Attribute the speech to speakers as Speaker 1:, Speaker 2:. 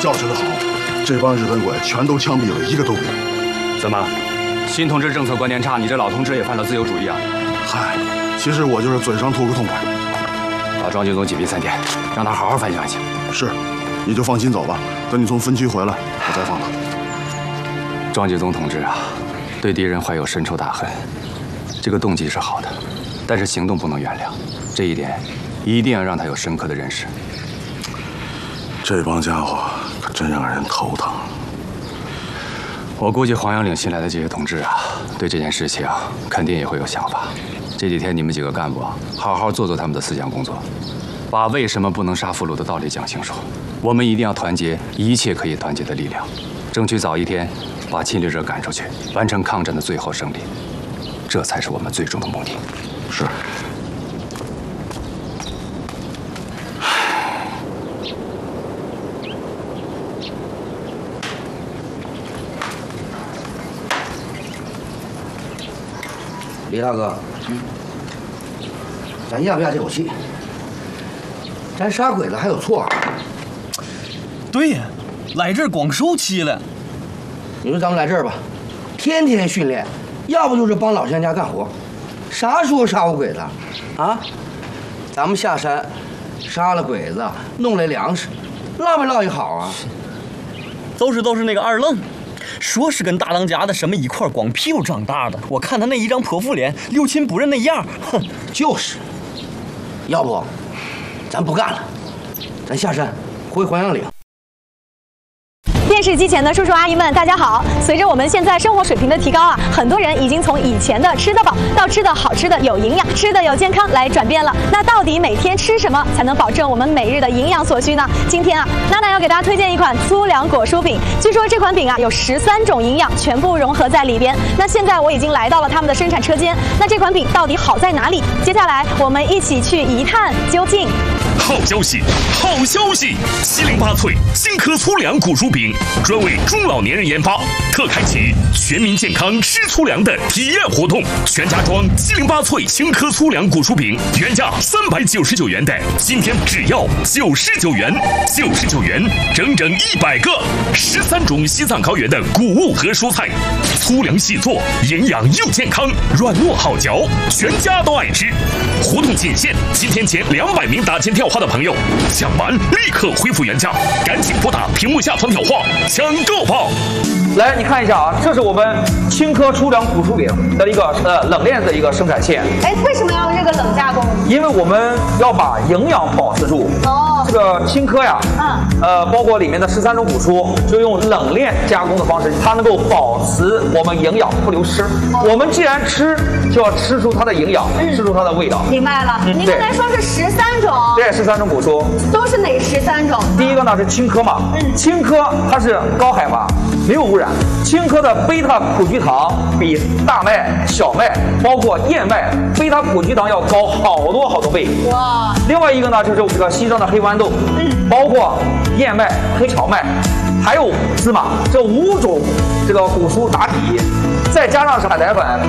Speaker 1: 教训得好，这帮日本鬼全都枪毙了，一个都不留。
Speaker 2: 怎么，新同志政策观念差，你这老同志也犯了自由主义啊？
Speaker 1: 嗨，其实我就是嘴上图个痛快。
Speaker 2: 把庄敬宗紧闭3天，让他好好反省反省。
Speaker 1: 是，你就放心走吧。等你从分区回来，我再放他。
Speaker 2: 庄敬宗同志啊，对敌人怀有深仇大恨，这个动机是好的，但是行动不能原谅，这一点一定要让他有深刻的认识。
Speaker 1: 这帮家伙可真让人头疼。
Speaker 2: 我估计黄杨岭新来的这些同志啊，对这件事情肯定也会有想法。这几天你们几个干部啊，好好做做他们的思想工作，把为什么不能杀俘虏的道理讲清楚。我们一定要团结一切可以团结的力量，争取早一天把侵略者赶出去，完成抗战的最后胜利。这才是我们最终的目的。
Speaker 1: 是。
Speaker 3: 李大哥，咱压不压这口气？咱杀鬼子还有错？
Speaker 4: 对呀，来这儿光受气了。
Speaker 3: 你说咱们来这儿吧，天天训练，要不就是帮老乡家干活，啥时候杀过鬼子啊？咱们下山杀了鬼子，弄来粮食，落没落一好啊？
Speaker 4: 都是那个二愣。说是跟大当家的什么一块光屁股长大的，我看他那一张泼妇脸，六亲不认那样，哼，
Speaker 3: 就是。要不，咱不干了，咱下山回黄杨岭。
Speaker 5: 电视机前的叔叔阿姨们，大家好！随着我们现在生活水平的提高啊，很多人已经从以前的吃得饱到吃的好、吃的有营养、吃的有健康来转变了。那到底每天吃什么才能保证我们每日的营养所需呢？今天啊，娜娜要给大家推荐一款粗粮果蔬饼。据说这款饼啊有13种营养全部融合在里边。那现在我已经来到了他们的生产车间，那这款饼到底好在哪里？接下来我们一起去一探究竟。
Speaker 6: 好消息，好消息！708脆新科粗粮果蔬饼专为中老年人研发，特开启全民健康吃粗粮的体验活动。全家装708脆新科粗粮果蔬饼，原价399元的，今天只要99元，99元整整100个，13种西藏高原的谷物和蔬菜，粗粮细做，营养又健康，软糯好嚼，全家都爱吃。活动仅限今天前200名打前电话的朋友，抢完立刻恢复原价，赶紧拨打屏幕下方电话抢购吧！
Speaker 7: 来，你看一下啊，这是我们青稞粗粮谷薯饼的一个冷链的一个生产线。
Speaker 5: 哎，为什么要用这个冷加工？
Speaker 7: 因为我们要把营养保持住。哦，这个青稞呀，包括里面的13种谷蔬，就用冷链加工的方式，它能够保持我们营养不流失。我们既然吃，就要吃出它的营养，吃出它的味道。
Speaker 5: 明白了。您刚才说是13种？
Speaker 7: 对，13种谷蔬。
Speaker 5: 都是哪13种？
Speaker 7: 第一个呢是青稞嘛，青稞它是高海拔，没有污染。青稞的贝塔葡聚糖比大麦、小麦，包括燕麦，贝塔葡聚糖要高好多倍。哇！另外一个呢，就是这个西藏的黑豌豆，包括燕麦、黑荞麦，还有芝麻，这5种这个谷蔬打底，再加上是海苔粉，